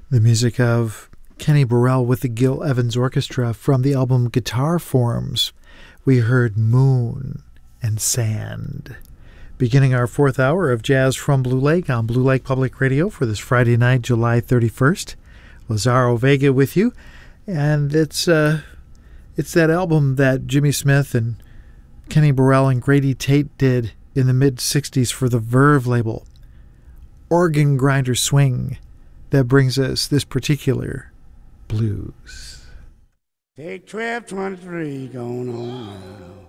The music of Kenny Burrell with the Gil Evans Orchestra from the album Guitar Forms. We heard Moon and Sand. Beginning our fourth hour of Jazz from Blue Lake on Blue Lake Public Radio for this Friday night, July 31st. Lazaro Vega with you. And it's that album that Jimmy Smith and Kenny Burrell and Grady Tate did in the mid-'60s for the Verve label. Organ Grinder Swing. That brings us this particular blues. Take 1223 going on now.